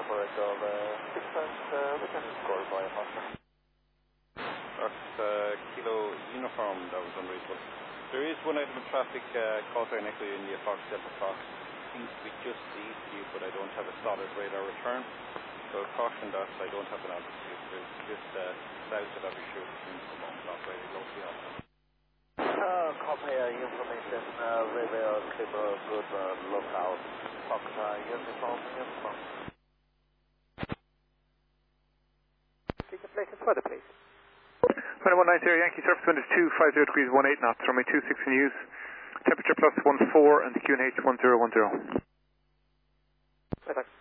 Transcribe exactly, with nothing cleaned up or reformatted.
operator, uh, six times, uh, return to score by a partner. That's uh, Kilo Uniform, that was unreasonable. There is one item of traffic uh, caught there next to in the Fox Delta Fox. Seems to be just east of you, but I don't have a solid radar return. So caution that I don't have an altitude. There's just uh, south of every shoot in the moment operating locally on that. Uh, copy uh, information, uh, radar, cable, good, uh, lookout, Fox, uh, uniform, uniform. Take a place further, please. one nine zero Yankee, surface wind is two five zero degrees one eight knots, runway two six in use, temperature plus one four and the Q N H one zero one zero. Right,